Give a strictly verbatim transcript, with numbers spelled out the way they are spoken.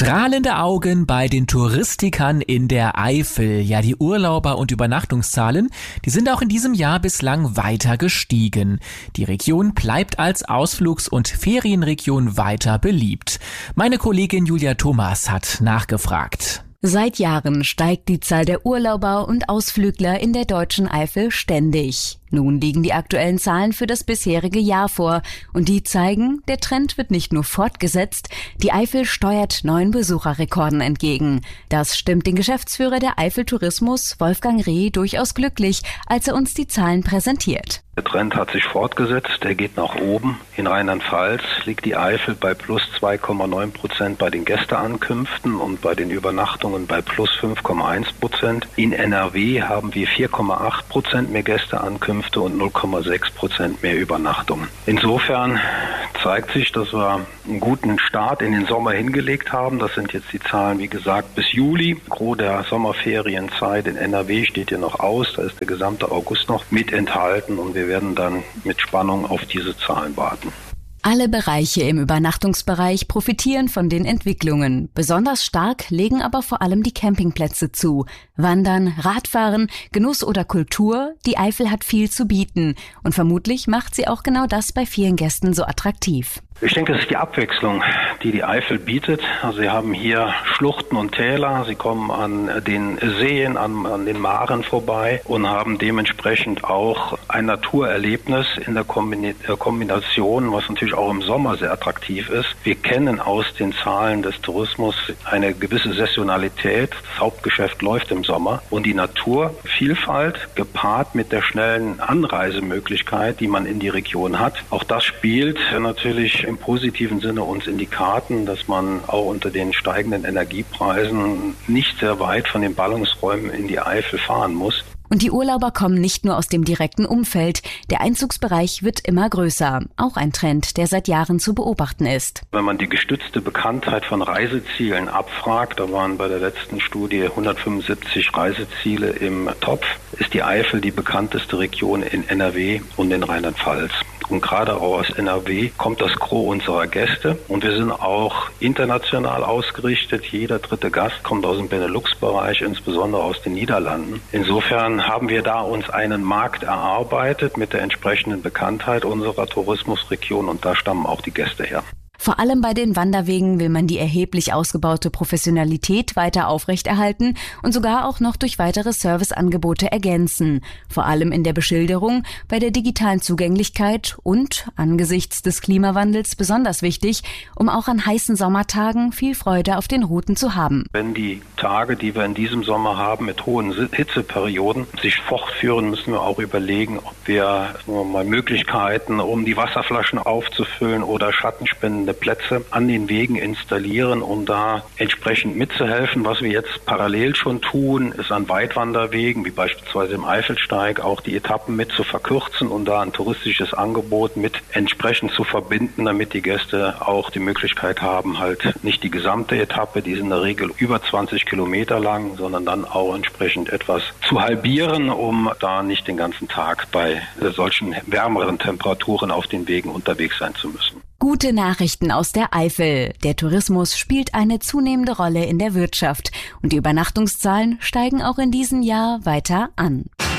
Strahlende Augen bei den Touristikern in der Eifel. Ja, die Urlauber- und Übernachtungszahlen, die sind auch in diesem Jahr bislang weiter gestiegen. Die Region bleibt als Ausflugs- und Ferienregion weiter beliebt. Meine Kollegin Julia Thomas hat nachgefragt. Seit Jahren steigt die Zahl der Urlauber und Ausflügler in der deutschen Eifel ständig. Nun liegen die aktuellen Zahlen für das bisherige Jahr vor und die zeigen, der Trend wird nicht nur fortgesetzt, die Eifel steuert neuen Besucherrekorden entgegen. Das stimmt den Geschäftsführer der Eifel Tourismus, Wolfgang Reh, durchaus glücklich, als er uns die Zahlen präsentiert. Der Trend hat sich fortgesetzt, der geht nach oben. In Rheinland-Pfalz liegt die Eifel bei plus zwei Komma neun Prozent bei den Gästeankünften und bei den Übernachtungen bei plus fünf Komma eins Prozent. In N R W haben wir vier Komma acht Prozent mehr Gästeankünfte und null Komma sechs Prozent mehr Übernachtungen. Insofern zeigt sich, dass wir einen guten Start in den Sommer hingelegt haben. Das sind jetzt die Zahlen, wie gesagt, bis Juli. Gros der Sommerferienzeit in N R W steht ja noch aus. Da ist der gesamte August noch mit enthalten und wir Wir werden dann mit Spannung auf diese Zahlen warten. Alle Bereiche im Übernachtungsbereich profitieren von den Entwicklungen. Besonders stark legen aber vor allem die Campingplätze zu. Wandern, Radfahren, Genuss oder Kultur, die Eifel hat viel zu bieten. Und vermutlich macht sie auch genau das bei vielen Gästen so attraktiv. Ich denke, das ist die Abwechslung, die die Eifel bietet. Also Sie haben hier Schluchten und Täler, Sie kommen an den Seen, an, an den Maren vorbei und haben dementsprechend auch ein Naturerlebnis in der Kombination, was natürlich auch im Sommer sehr attraktiv ist. Wir kennen aus den Zahlen des Tourismus eine gewisse Saisonalität. Das Hauptgeschäft läuft im Sommer und die Naturvielfalt gepaart mit der schnellen Anreisemöglichkeit, die man in die Region hat. Auch das spielt natürlich im positiven Sinne uns in die Karten, dass man auch unter den steigenden Energiepreisen nicht sehr weit von den Ballungsräumen in die Eifel fahren muss. Und die Urlauber kommen nicht nur aus dem direkten Umfeld. Der Einzugsbereich wird immer größer. Auch ein Trend, der seit Jahren zu beobachten ist. Wenn man die gestützte Bekanntheit von Reisezielen abfragt, da waren bei der letzten Studie hundertfünfundsiebzig Reiseziele im Topf, ist die Eifel die bekannteste Region in N R W und in Rheinland-Pfalz. Und gerade auch aus N R W kommt das Gros unserer Gäste. Und wir sind auch international ausgerichtet. Jeder dritte Gast kommt aus dem Benelux-Bereich, insbesondere aus den Niederlanden. Insofern haben wir da uns einen Markt erarbeitet mit der entsprechenden Bekanntheit unserer Tourismusregion. Und da stammen auch die Gäste her. Vor allem bei den Wanderwegen will man die erheblich ausgebaute Professionalität weiter aufrechterhalten und sogar auch noch durch weitere Serviceangebote ergänzen. Vor allem in der Beschilderung, bei der digitalen Zugänglichkeit und angesichts des Klimawandels besonders wichtig, um auch an heißen Sommertagen viel Freude auf den Routen zu haben. Wenn die Tage, die wir in diesem Sommer haben, mit hohen Hitzeperioden sich fortführen, müssen wir auch überlegen, ob wir mal Möglichkeiten, um die Wasserflaschen aufzufüllen oder Schattenspendende Plätze an den Wegen installieren, um da entsprechend mitzuhelfen. Was wir jetzt parallel schon tun, ist an Weitwanderwegen, wie beispielsweise im Eifelsteig, auch die Etappen mit zu verkürzen und da ein touristisches Angebot mit entsprechend zu verbinden, damit die Gäste auch die Möglichkeit haben, halt nicht die gesamte Etappe, die ist in der Regel über zwanzig Kilometer lang, sondern dann auch entsprechend etwas zu halbieren, um da nicht den ganzen Tag bei solchen wärmeren Temperaturen auf den Wegen unterwegs sein zu müssen. Gute Nachrichten aus der Eifel. Der Tourismus spielt eine zunehmende Rolle in der Wirtschaft und die Übernachtungszahlen steigen auch in diesem Jahr weiter an.